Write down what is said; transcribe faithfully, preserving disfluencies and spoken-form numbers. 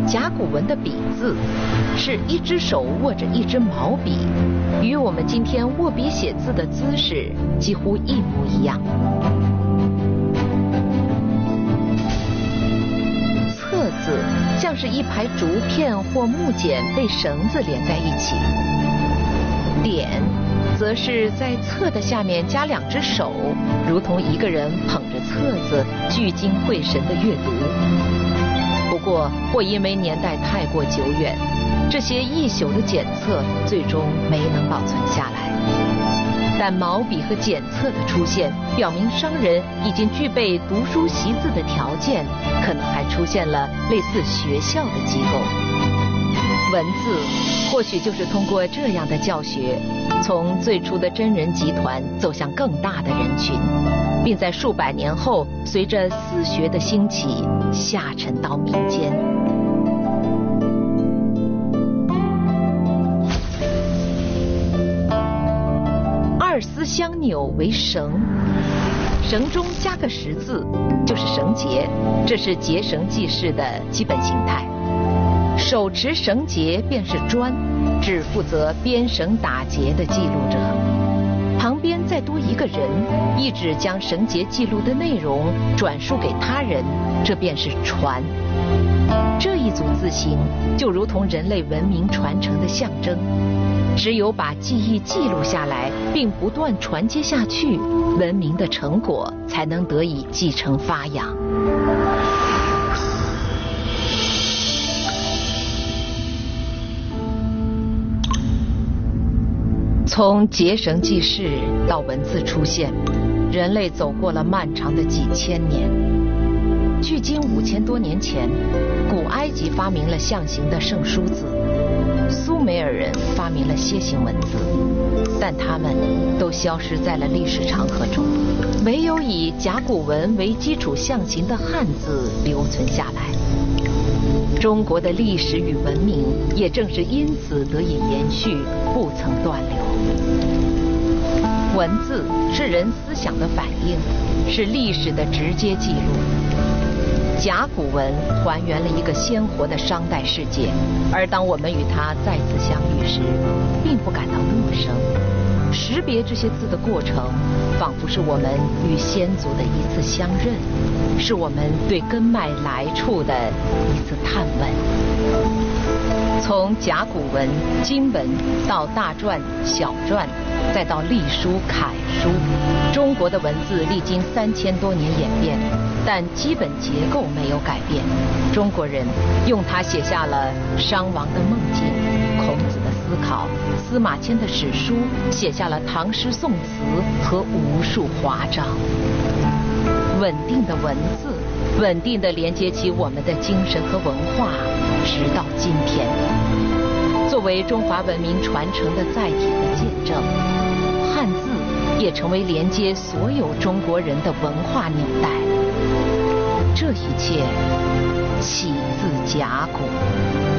甲骨文的笔字是一只手握着一支毛笔，与我们今天握笔写字的姿势几乎一模一样。册字像是一排竹片或木简被绳子连在一起，点则是在册的下面加两只手，如同一个人捧着册子聚精会神地阅读。不过或因为年代太过久远，这些一宿的简册最终没能保存下来。但毛笔和简册的出现，表明商人已经具备读书习字的条件，可能还出现了类似学校的机构。文字或许就是通过这样的教学，从最初的真人集团走向更大的人群，并在数百年后随着私学的兴起下沉到民间。二丝相纽为绳，绳中加个十字就是绳结，这是结绳记事的基本形态。手持绳结便是专，只负责编绳打结的记录者。旁边再多一个人，一指将绳结记录的内容转述给他人，这便是传。这一组字形就如同人类文明传承的象征。只有把记忆记录下来，并不断传接下去，文明的成果才能得以继承发扬。从结绳记事到文字出现，人类走过了漫长的几千年。距今五千多年前，古埃及发明了象形的圣书字，苏美尔人发明了楔形文字，但它们都消失在了历史长河中，唯有以甲骨文为基础象形的汉字留存下来。中国的历史与文明也正是因此得以延续，不曾断流。文字是人思想的反应，是历史的直接记录。甲骨文还原了一个鲜活的商代世界，而当我们与它再次相遇时，并不感到陌生。识别这些字的过程，仿佛是我们与先祖的一次相认，是我们对根脉来处的一次探问。从甲骨文、金文到大篆、小篆，再到隶书、楷书，中国的文字历经三千多年演变，但基本结构没有改变。中国人用它写下了商王的梦境、孔子的思考、司马迁的史书，写下了唐诗宋词和无数华章。稳定的文字，稳定地连接起我们的精神和文化，直到今天。作为中华文明传承的载体和见证，汉字也成为连接所有中国人的文化纽带。这一切起自甲骨。